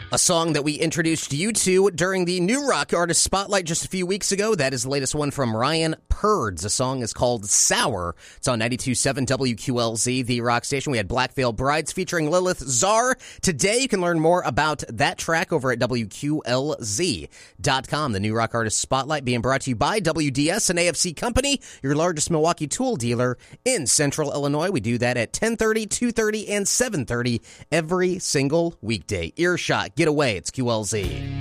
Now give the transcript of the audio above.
A song that we introduced you to during the New Rock Artist Spotlight just a few weeks ago. That is the latest one from Ryan Purds. The song is called Sour. It's on 92.7 WQLZ, the rock station. We had Black Veil Brides featuring Lilith Czar. Today, you can learn more about that track over at WQLZ.com. The New Rock Artist Spotlight being brought to you by WDS, an AFC company, your largest Milwaukee tool dealer in Central Illinois. We do that at 10:30, 2:30, and 7:30 every single weekday. Earshot. Get away. It's QLZ.